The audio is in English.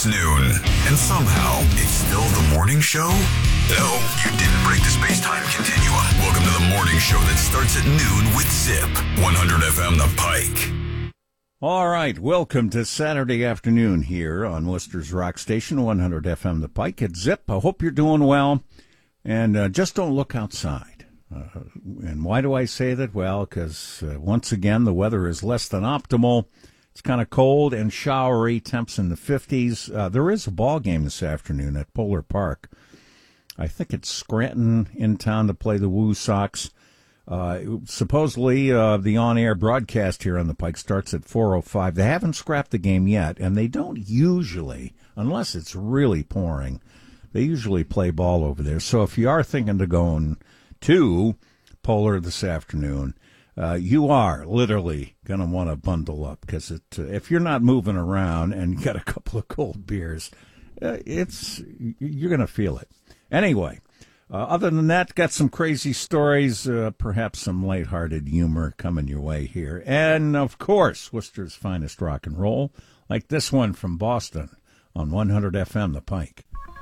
It's noon, and somehow it's still the morning show? No, you didn't break the space-time continuum. Welcome to the morning show that starts at noon with Zip, 100 FM The Pike. All right, welcome to Saturday afternoon here on Worcester's Rock Station, 100 FM The Pike. It's Zip. I hope you're doing well, and just don't look outside. And why do I say that? Well, because once again, the weather is less than optimal. It's kind of cold and showery, temps in the 50s. There is a ball game this afternoon at Polar Park. I think it's Scranton in town to play the Woo Sox. Supposedly, the on-air broadcast here on the Pike starts at 4:05. They haven't scrapped the game yet, and they don't usually, unless it's really pouring, they usually play ball over there. So if you are thinking of going to Polar this afternoon, you are literally going to want to bundle up, because if you're not moving around and you got a couple of cold beers, you're going to feel it. Anyway, other than that, got some crazy stories, perhaps some lighthearted humor coming your way here. And, of course, Worcester's finest rock and roll, like this one from Boston on 100 FM The Pike.